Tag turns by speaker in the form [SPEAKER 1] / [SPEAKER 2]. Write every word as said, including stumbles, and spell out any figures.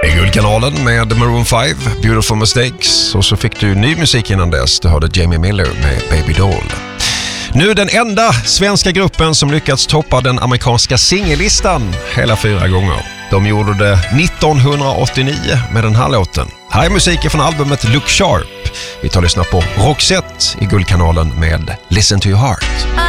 [SPEAKER 1] I Guldkanalen med Maroon five, Beautiful Mistakes. Och så fick du ny musik innan dess. Du hörde Jamie Miller med Baby Doll. Nu den enda svenska gruppen som lyckats toppa den amerikanska singellistan hela fyra gånger. De gjorde det nittonhundraåttionio med den här låten. Här är musiken från albumet Look Sharp. Vi tar och lyssnar på Roxette i Guldkanalen med Listen to Your Heart.